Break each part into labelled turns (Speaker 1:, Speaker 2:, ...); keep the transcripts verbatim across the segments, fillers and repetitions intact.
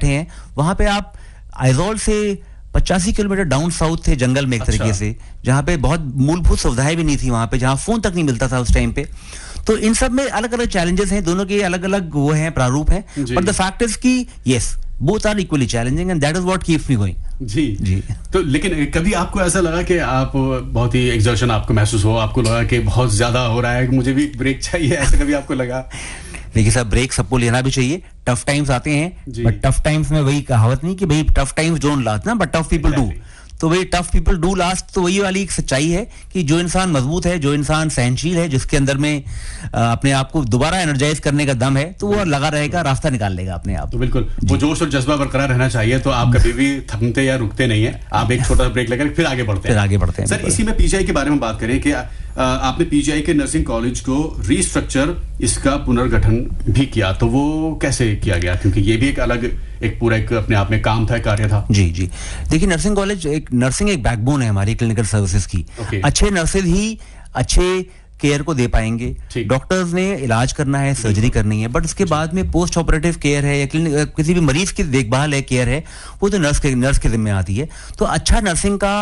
Speaker 1: बैठे हैं, वहां पे आप आइजॉल से पचासी किलोमीटर डाउन साउथ थे, जंगल में एक अच्छा। तरीके से, जहाँ पे बहुत मूलभूत सुविधाएं भी नहीं थी वहां पे, जहाँ फोन तक नहीं मिलता था उस टाइम पे। तो इन सब में अलग अलग चैलेंजेस हैं, दोनों के अलग अलग वो हैं, प्रारूप हैं, बट द फैक्ट इज कि yes, both are equally challenging and that is what keeps me going.
Speaker 2: जी जी। तो लेकिन कभी आपको ऐसा लगा कि आप बहुत ही एक्सर्शन आपको महसूस हो, आपको लगा कि बहुत ज्यादा हो रहा है, मुझे भी ब्रेक चाहिए, ऐसा कभी आपको लगा?
Speaker 1: देखिए साहब, ब्रेक सबको लेना भी चाहिए, टफ टाइम्स आते हैं, बट टफ टाइम्स में वही कहावत नहीं कि भाई टफ टाइम्स डोंट लास्ट ना, बट टफ पीपल डू। तो वही टफ पीपल डू लास्ट, तो वही वाली एक सच्चाई है कि जो इंसान मजबूत है, जो इंसान सहनशील है, जिसके अंदर में अपने आप को दोबारा एनर्जाइज करने का दम है, तो वो लगा रहेगा, रास्ता निकाल लेगा अपने आप।
Speaker 2: तो बिल्कुल वो जोश और जज्बा बरकरार रहना चाहिए, तो आप कभी भी थमते या रुकते नहीं है, आप एक छोटा सा ब्रेक लेकर फिर आगे बढ़ते हैं,
Speaker 1: फिर आगे बढ़ते हैं।
Speaker 2: सर, इसी में पीजीआई के बारे में बात करें कि आपने पीजीआई के नर्सिंग कॉलेज को रीस्ट्रक्चर, इसका पुनर्गठन भी किया, तो वो कैसे किया गया? क्योंकि ये भी एक अलग एक पूरा एक अपने आप में काम था, कार्य था।
Speaker 1: जी जी। देखिए, नर्सिंग कॉलेज एक नर्सिंग एक बैकबोन है हमारी क्लिनिकल सर्विसेज की। okay. अच्छे नर्सेज ही अच्छे केयर को दे पाएंगे। डॉक्टर्स ने इलाज करना है, सर्जरी करनी है, बट उसके बाद में पोस्ट ऑपरेटिव केयर है या किसी भी मरीज की देखभाल है, केयर है, वो तो नर्स के नर्स के जिम्मे आती है। तो अच्छा नर्सिंग का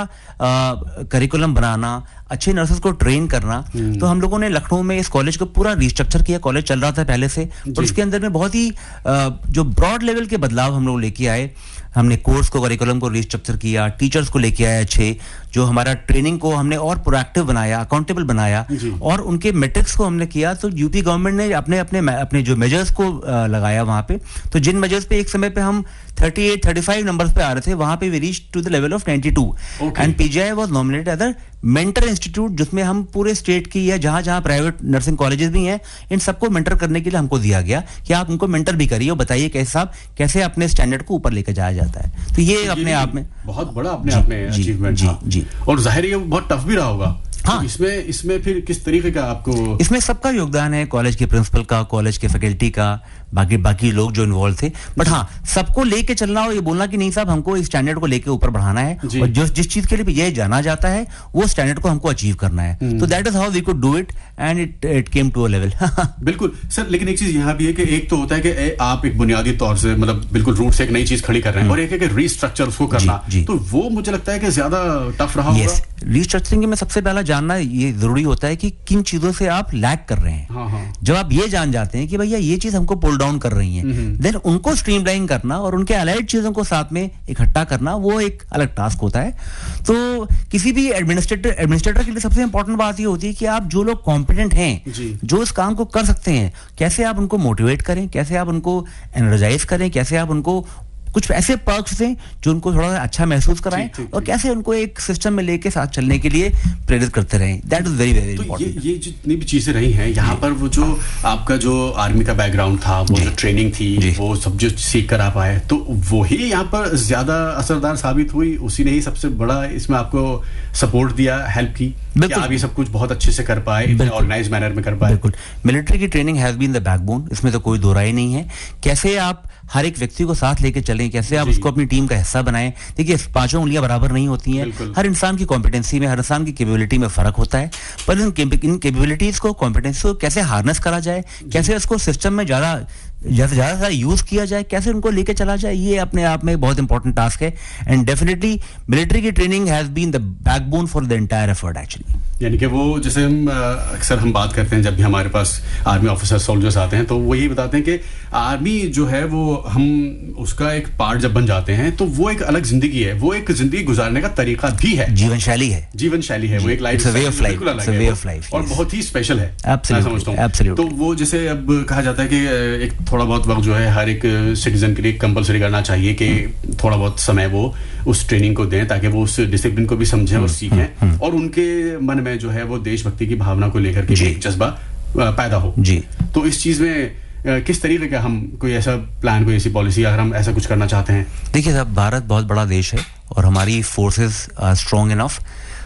Speaker 1: करिकुलम बनाना, अच्छे नर्सेस को ट्रेन करना, तो हम लोगों ने लखनऊ में इस कॉलेज को पूरा रिस्ट्रक्चर किया। कॉलेज चल रहा था पहले से, और उसके अंदर में बहुत ही आ, जो ब्रॉड लेवल के बदलाव हम लोग लेके आए। हमने कोर्स को, करिकुलम को रिस्ट्रक्चर किया, टीचर्स को लेके आए अच्छे, जो हमारा ट्रेनिंग को हमने और प्रोएक्टिव बनाया, अकाउंटेबल बनाया, और उनके मेट्रिक्स को हमने किया। तो यूपी गवर्नमेंट ने अपने अपने अपने जो मेजर्स को लगाया वहां पे, तो जिन मेजर्स पे एक समय पे हम अड़तीस, पैंतीस नंबर्स पे आ रहे थे, वहां पे we reach to the level of बानवे, and PGI was nominated as a mentor institute, जिसमें हम पूरे स्टेट की या जहां जहां प्राइवेट नर्सिंग कॉलेजेस भी हैं, इन सबको मेंटर करने के लिए हमको दिया गया कि आप उनको मेंटर भी करिए और बताइए कैसे साहब कैसे अपने स्टैंडर्ड को ऊपर लेकर जाया जाता है। तो ये अपने आप में
Speaker 2: बहुत बड़ा अपने आप में अचीवमेंट था, जी, और जाहिर है ये बहुत टफ भी रहा होगा। हाँ, तो इसमें इसमें फिर किस तरीके का आपको?
Speaker 1: इसमें सबका योगदान है, कॉलेज के प्रिंसिपल का, कॉलेज के फैकल्टी का, बाकी बाकी लोग जो इन्वॉल्व थे, बट हाँ, सबको लेके चलना और ये बोलना कि नहीं साहब हमको इस स्टैंडर्ड को लेके ऊपर बढ़ाना है, और जो जिस चीज के लिए ये जाना जाता है वो स्टैंडर्ड को हमको अचीव करना है। तो that is how we could do it, and it it came to a level.
Speaker 2: बिल्कुल सर, लेकिन एक चीज यहाँ भी है कि एक तो होता है कि आप एक बुनियादी तौर से मतलब बिल्कुल रूट से एक नई चीज खड़ी कर रहे हैं, और एक है कि रीस्ट्रक्चर उसको करना, तो वो मुझे लगता है कि ज्यादा टफ रहा होगा।
Speaker 1: रीस्ट्रक्चरिंग में सबसे पहला जानना ये जरूरी होता है कि किन चीजों से आप लैग कर रहे हैं।
Speaker 2: हाँ हाँ।
Speaker 1: जब आप ये जान जाते हैं कि भैया ये चीज हमको पुल डाउन कर रही है, देन उनको स्ट्रीमलाइन करना और उनके अलाइड चीजों को साथ में इकट्ठा करना, वो एक अलग टास्क होता है। तो किसी भी एडमिनिस्ट्रेटर एडमिनिस्ट्रेटर के लिए सबसे इंपॉर्टेंट बात ये होती है कि आप जो लोग कॉम्पिटेंट हैं, जो इस काम को कर सकते हैं, कैसे आप उनको मोटिवेट करें, कैसे आप उनको एनर्जाइज करें, कैसे आप उनको कुछ ऐसे पर्क्स दें जो उनको थोड़ा अच्छा महसूस कराएं, और कैसे उनको एक सिस्टम में लेके साथ चलने के लिए प्रेरित करते रहें। That is very very important.
Speaker 2: ये, ये जितनी भी चीजें रही हैं यहाँ पर, वो जो आपका जो आर्मी का बैकग्राउंड था, वो जो ट्रेनिंग थी, वो सब जो सीख कर आप आए, तो वही यहाँ पर ज्यादा असरदार साबित हुई, उसी ने ही सबसे बड़ा इसमें आपको सपोर्ट दिया, हेल्प की, कि आप ये सब कुछ बहुत अच्छे से कर पाए, ऑर्गेनाइज मैनर में कर पाए।
Speaker 1: बिल्कुल, मिलिट्री की training has been the backbone, इसमें तो कोई दो राय नहीं है। कैसे आप हर एक व्यक्ति को साथ लेके चलें, कैसे आप उसको अपनी टीम का हिस्सा बनाएं। देखिए, पांचों उंगलियां बराबर नहीं होती हैं, हर इंसान की कॉम्पिटेंसी में, हर इंसान की कैपेबिलिटी में फर्क होता है, पर इन कैपेबिलिटीज को, कॉम्पिटेंसी को कैसे हार्नेस करा जाए, कैसे उसको सिस्टम में ज्यादा ज्यादा ज्यादा यूज किया जाए, कैसे उनको लेके चला जाए, ये अपने आप में बहुत इंपॉर्टेंट टास्क है। एंड डेफिनेटली मिलिट्री की training has been the backbone for the entire effort actually.
Speaker 2: यानी कि वो जैसे हम अक्सर हम बात करते हैं, जब भी हमारे पास आर्मी ऑफिसर सोल्जर्स आते हैं, तो वो यही बताते हैं कि आर्मी जो है वो हम उसका एक पार्ट जब बन जाते हैं, तो वो एक अलग जिंदगी है, वो एक जिंदगी गुजारने का तरीका भी है,
Speaker 1: जीवन शैली है,
Speaker 2: जीवन शैली है, वो एक लाइफ
Speaker 1: वे ऑफ लाइफ,
Speaker 2: और बहुत ही स्पेशल है,
Speaker 1: मैं समझता हूं।
Speaker 2: तो वो जैसे अब कहा जाता है कि एक थोड़ा बहुत वक्त जो है हर एक सिटीजन के लिए कंपलसरी करना चाहिए कि थोड़ा बहुत समय वो उस ट्रेनिंग को दें, ताकि वो उस डिसिप्लिन को भी समझें और सीखें, और उनके मन में जो है वो देशभक्ति की भावना को लेकर के एक जज्बा पैदा हो।
Speaker 1: जी,
Speaker 2: तो इस चीज में किस तरीके का हम कोई ऐसा प्लान, कोई ऐसी पॉलिसी, अगर हम ऐसा कुछ करना चाहते हैं?
Speaker 1: देखिए साहब, भारत बहुत बड़ा देश है और हमारी forces are strong enough,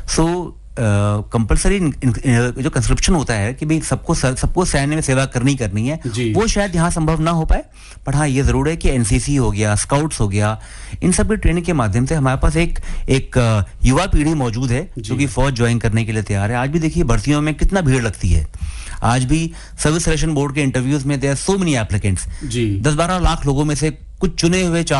Speaker 1: so compulsory uh, uh, जो कंस्क्रिप्शन होता है कि भाई सबको सबको सैन्य में सेवा करनी करनी है, वो शायद यहाँ संभव ना हो पाए, पर हाँ ये जरूर है कि एनसीसी हो गया, स्काउट्स हो गया, इन सब की ट्रेनिंग के माध्यम से हमारे पास एक एक uh, युवा पीढ़ी मौजूद है जो कि फौज ज्वाइन करने के लिए तैयार है। आज भी देखिए भर्तियों में कितना भीड़ लगती है, आज भी सर्विस सिलेक्शन बोर्ड के इंटरव्यूज में there are so many applicants, दस बारह लाख लोगों में से कुछ चुने हुए